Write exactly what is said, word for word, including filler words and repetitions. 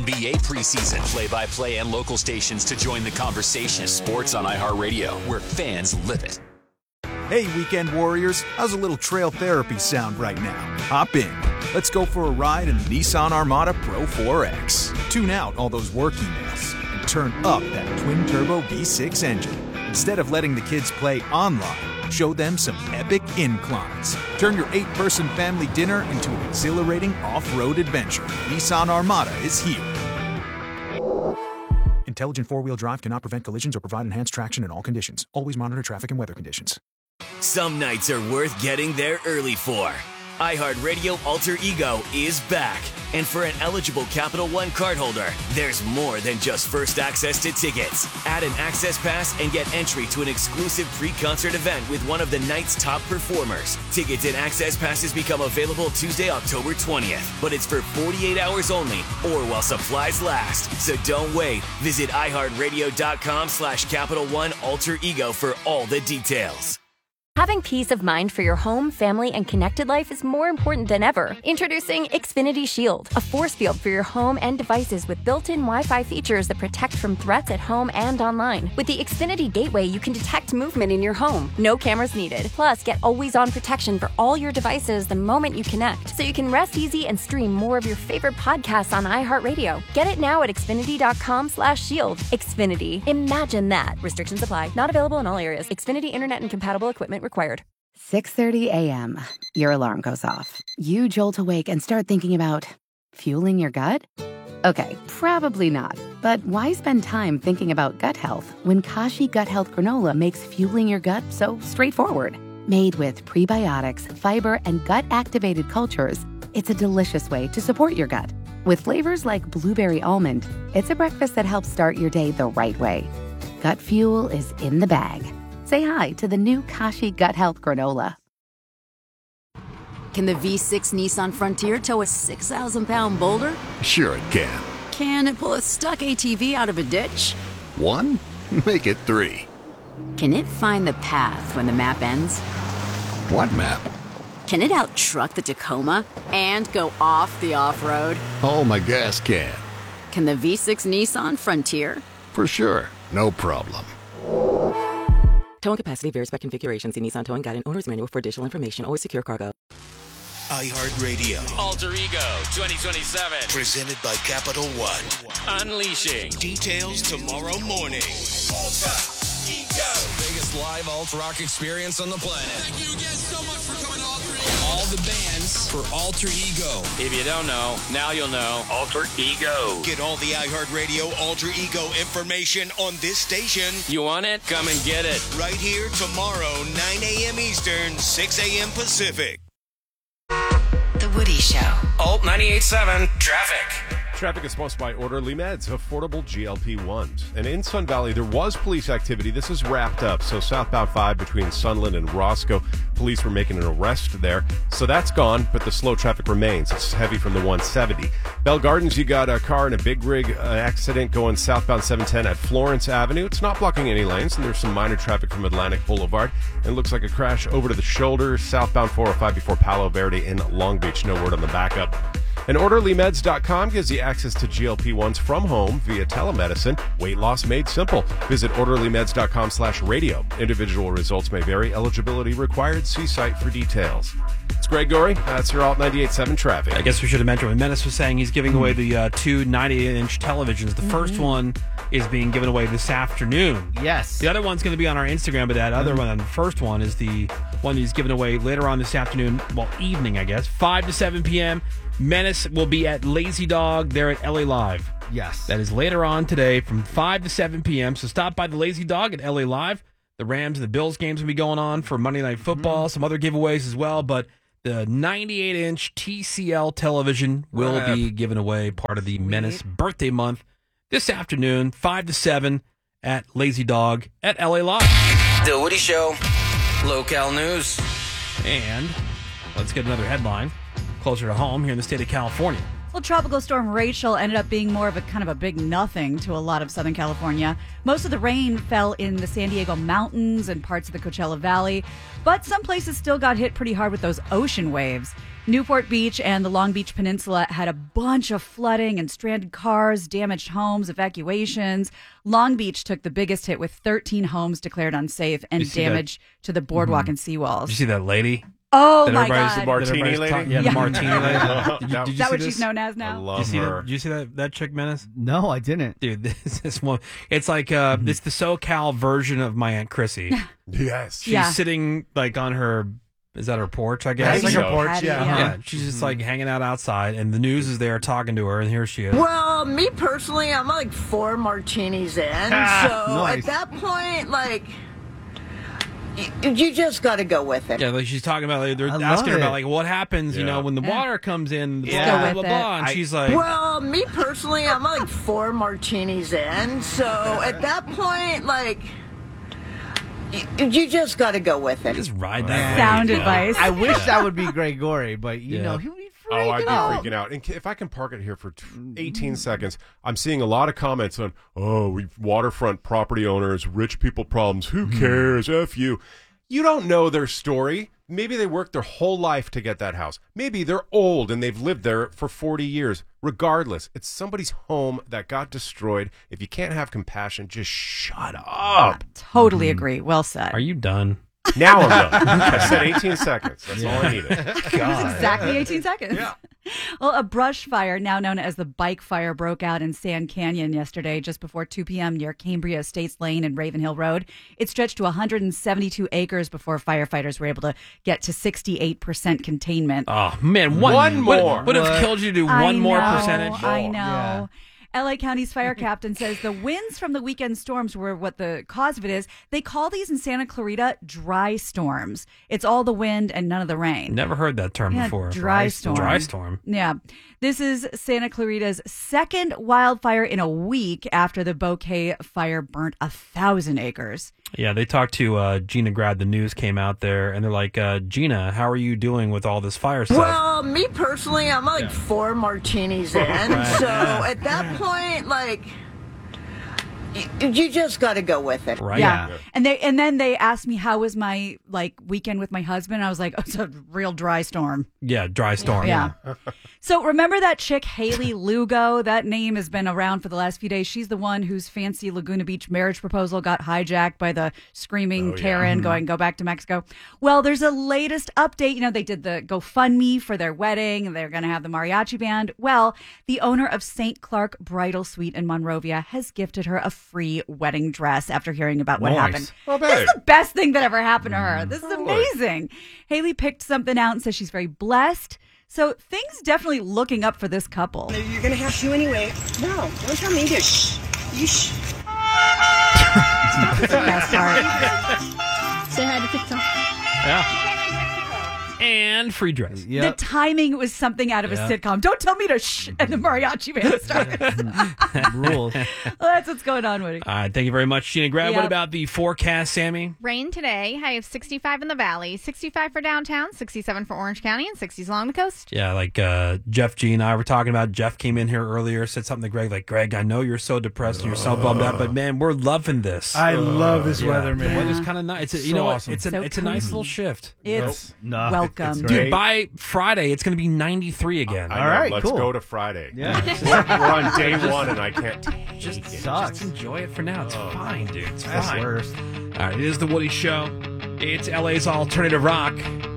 N B A preseason, play-by-play, and local stations to join the conversation. Sports on iHeartRadio, where fans live it. Hey, weekend warriors, how's a little trail therapy sound right now? Hop in. Let's go for a ride in the Nissan Armada Pro four X. Tune out all those work emails and turn up that twin-turbo V six engine. Instead of letting the kids play online, show them some epic inclines. Turn your eight-person family dinner into an exhilarating off-road adventure. Nissan Armada is here. Intelligent four-wheel drive cannot prevent collisions or provide enhanced traction in all conditions. Always monitor traffic and weather conditions. Some nights are worth getting there early for. iHeartRadio Alter Ego is back. And for an eligible Capital One cardholder, there's more than just first access to tickets. Add an access pass and get entry to an exclusive pre-concert event with one of the night's top performers. Tickets and access passes become available Tuesday, October twentieth. But it's for forty-eight hours only or while supplies last. So don't wait. Visit iHeartRadio.com slash Capital One Alter Ego for all the details. Having peace of mind for your home, family, and connected life is more important than ever. Introducing Xfinity Shield, a force field for your home and devices with built-in Wi-Fi features that protect from threats at home and online. With the Xfinity Gateway, you can detect movement in your home. No cameras needed. Plus, get always-on protection for all your devices the moment you connect, so you can rest easy and stream more of your favorite podcasts on iHeartRadio. Get it now at Xfinity.com slash shield. Xfinity. Imagine that. Restrictions apply. Not available in all areas. Xfinity Internet and compatible equipment required. six thirty a.m. Your alarm goes off. You jolt awake and start thinking about fueling your gut? Okay, probably not. But why spend time thinking about gut health when Kashi Gut Health Granola makes fueling your gut so straightforward? Made with prebiotics, fiber, and gut-activated cultures, it's a delicious way to support your gut. With flavors like blueberry almond, it's a breakfast that helps start your day the right way. Gut fuel is in the bag. Say hi to the new Kashi Gut Health Granola. Can the V six Nissan Frontier tow a six thousand pound boulder? Sure it can. Can it pull a stuck A T V out of a ditch? One? Make it three. Can it find the path when the map ends? What map? Can it out-truck the Tacoma and go off the off-road? Oh, my gas can. Can the V six Nissan Frontier? For sure. No problem. Towing capacity varies by configuration. See Nissan Towing Guide and Owner's Manual for additional information. Always secure cargo. iHeartRadio. Alter Ego twenty twenty-seven. Presented by Capital One. Unleashing. Details tomorrow morning. Alter Ego. Biggest live alt rock experience on the planet. Thank you again so much for coming to Alter Ego. All the bands for Alter Ego. If you don't know, now you'll know. Alter Ego. Get all the iHeartRadio Alter Ego information on this station. You want it? Come and get it. Right here tomorrow, nine a.m. Eastern, six a.m. Pacific. The Woody Show. Alt ninety-eight point seven. Traffic. Traffic is sponsored by Orderly Meds, affordable G L P ones. And in Sun Valley, there was police activity. This is wrapped up. So southbound five between Sunland and Roscoe, police were making an arrest there. So that's gone, but the slow traffic remains. It's heavy from the one seventy. Bell Gardens, you got a car in a big rig uh, accident going southbound seven ten at Florence Avenue. It's not blocking any lanes, and there's some minor traffic from Atlantic Boulevard. And it looks like a crash over to the shoulder, southbound four oh five before Palo Verde in Long Beach. No word on the backup. And Orderly Meds dot com gives you access to G L P ones from home via telemedicine. Weight loss made simple. Visit Orderly Meds dot com slash radio. Individual results may vary. Eligibility required. See site for details. It's Greg Gorey. That's your Alt ninety-eight point seven traffic. I guess we should have mentioned when Menace was saying he's giving away the uh, two ninety-eight inch televisions. The mm-hmm. first one is being given away this afternoon. Yes. The other one's going to be on our Instagram, but that other mm-hmm. one, the first one, is the one he's giving away later on this afternoon. Well, evening, I guess. five to seven p.m. Menace will be at Lazy Dog there at L A Live. Yes. That is later on today from five to seven p.m. So stop by the Lazy Dog at L A Live. The Rams and the Bills games will be going on for Monday Night Football. Mm-hmm. Some other giveaways as well. But the ninety-eight inch T C L television will Rap. be given away, part of the Menace birthday month, this afternoon, five to seven at Lazy Dog at L A Live. The Woody Show. Local news. And let's get another headline closer to home here in the state of California. Well, Tropical Storm Rachel ended up being more of a kind of a big nothing to a lot of Southern California. Most of the rain fell in the San Diego mountains and parts of the Coachella Valley, but some places still got hit pretty hard with those ocean waves. Newport Beach and the Long Beach Peninsula had a bunch of flooding and stranded cars, damaged homes, evacuations. Long Beach took the biggest hit with thirteen homes declared unsafe and damage that? to the boardwalk mm-hmm. and seawalls. Did you see that lady? Oh, my God. The martini lady? Talk, yeah, yeah, the martini lady. Did you, did you Is that what this? she's known as now? I love did you see her. That, did you see that, that chick, Menace? No, I didn't. Dude, this is one. It's like, uh, mm-hmm. it's the SoCal version of my Aunt Chrissy. Yes. She's yeah. sitting, like, on her, is that her porch, I guess? It's like so. her porch, Patty, yeah. yeah. Yeah, she's just, like, hanging out outside, and the news is there talking to her, and here she is. Well, me personally, I'm like four martinis in, Ah, so nice. at that point, like... You just got to go with it. Yeah, like she's talking about, like, they're I asking her love about, it. like, what happens, you Yeah. know, when the Yeah. water comes in, blah, Yeah. blah, Go blah, with blah, it. blah. And I- she's like, Well, me personally, I'm like four martinis in, so at that point, like, y- you just got to go with it. just ride that Sound wave, yeah. advice. I wish that would be Gregory, but you Yeah. know, he would be Oh, freaking I'd be out. freaking out. And if I can park it here for eighteen seconds, I'm seeing a lot of comments on, oh, we waterfront property owners, rich people problems. Who cares? F you. You don't know their story. Maybe they worked their whole life to get that house. Maybe they're old and they've lived there for forty years. Regardless, it's somebody's home that got destroyed. If you can't have compassion, just shut up. Totally agree. Well said. Are you done? Now I'm done. I said eighteen seconds. That's all I needed. It was exactly eighteen seconds. Yeah. Well, a brush fire, now known as the Bike Fire, broke out in Sand Canyon yesterday just before two p.m. near Cambria Estates Lane and Ravenhill Road. It stretched to one hundred seventy-two acres before firefighters were able to get to sixty-eight percent containment. Oh, man. One, One what- more. Would have What? killed you to do I one more know, percentage. I More. know. Yeah. L A County's fire captain says the winds from the weekend storms were what the cause of it is. They call these in Santa Clarita dry storms. It's all the wind and none of the rain. Never heard that term Yeah, before. dry storm. Dry storm. Yeah. This is Santa Clarita's second wildfire in a week after the Bouquet fire burnt a thousand acres. Yeah, they talked to uh, Gina Grad. The news came out there, and they're like, uh, Gina, how are you doing with all this fire stuff? Well, me personally, I'm like four martinis in, so at that point, like, y- you just got to go with it. Right. Yeah. And they and then they asked me how was my like weekend with my husband. I was like, oh, it's a real dry storm. Yeah, dry storm. Yeah. So remember that chick, Haley Lugo? That name has been around for the last few days. She's the one whose fancy Laguna Beach marriage proposal got hijacked by the screaming Oh, yeah. Karen Mhm. going, go back to Mexico. Well, there's a latest update. You know, they did the GoFundMe for their wedding and they're going to have the mariachi band. Well, the owner of Saint Clark Bridal Suite in Monrovia has gifted her a free wedding dress after hearing about what Nice. happened. Well, This is babe. the best thing that ever happened to her. This is Really? amazing. Haley picked something out and says she's very blessed. So things definitely looking up for this couple. You're gonna have to anyway. No, don't tell me to shh. You shh. That's the best part. Say hi to TikTok. Yeah. And free dress. The timing was something out of Yeah. a sitcom. Don't tell me to shh, and the mariachi band started. Rules. Well, that's what's going on, Woody. All right, thank you very much, Gina Grad. What Yep. about the forecast, Sammy? Rain today, high of sixty-five in the valley, sixty-five for downtown, sixty-seven for Orange County, and sixties along the coast. Yeah, like uh, Jeff G and I were talking about. Jeff came in here earlier, said something to Greg, like, Greg, I know you're so depressed and you're so bummed out, but man, we're loving this. I love this Yeah, weather, man. The weather's kind of nice. It's a, you So know what? awesome. It's a So it's a nice cozy. little shift. It's No, welcome. it's Dude, great. by Friday, it's going to be ninety-three again. I All know. right, Let's cool. go to Friday. Yeah. We're on day one, and I can't take Just, it. Sucks. just enjoy it for now. It's fine, dude. It's That's fine. worse. All right, it is the Woody Show. It's L A's alternative rock.